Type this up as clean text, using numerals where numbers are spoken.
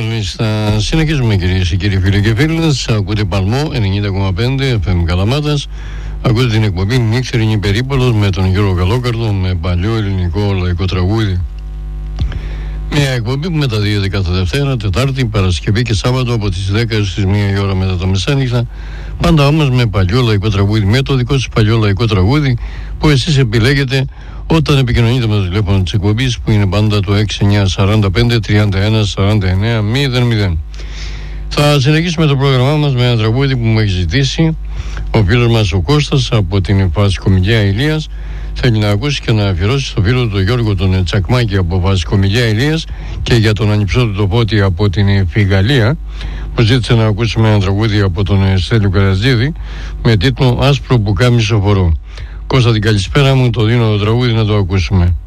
Μάλιστα, συνεχίζουμε κυρίες και κύριοι φίλοι και φίλες. Ακούτε Παλμό 90,5 FM Καλαμάτας. Ακούτε την εκπομπή Νύχτερινη Περίπολος με τον Γιώργο Καλόκαρδο, με παλιό ελληνικό λαϊκό τραγούδι. Μια εκπομπή που μεταδίδεται κάθε Δευτέρα, Τετάρτη, Παρασκευή και Σάββατο από τις 10 έως τις 1 η ώρα μετά τα μεσάνυχτα. Πάντα όμως με παλιό λαϊκό τραγούδι, με το δικό σας παλιό λαϊκό τραγούδι που εσείς επιλέγετε όταν επικοινωνείτε με το τηλέφωνο της εκπομπής, που είναι πάντα το 6945 31 49 00. Θα συνεχίσουμε το πρόγραμμά μας με ένα τραγούδι που μου έχει ζητήσει ο φίλος μας ο Κώστας από την Βασικομιλιά Ηλίας. Θέλει να ακούσει και να αφιερώσει στο φίλο του Γιώργο τον Τσακμάκη από Βασικομιλιά Ηλίας και για τον Ανιψό του το Πότη από την Φιγαλία, που ζήτησε να ακούσουμε ένα τραγούδι από τον Στέλιο Καρατζίδη με τίτλο «Άσπρο πουκάμισο φορώ». Κώστα, την καλησπέρα μου, το δίνω το τραγούδι να το ακούσουμε.